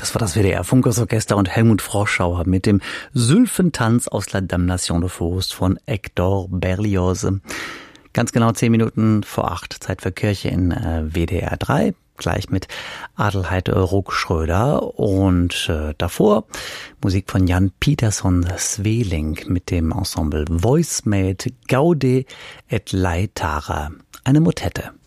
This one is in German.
Das war das WDR-Funkhausorchester und Helmut Froschauer mit dem Sylphentanz aus La Damnation de Faust von Hector Berlioz. Ganz genau 10 Minuten vor 8, Zeit für Kirche in WDR 3. Gleich mit Adelheid Ruck-Schröder und davor Musik von Jan Pietersson Sveling mit dem Ensemble Voicemate Gaude et Laetare, eine Motette.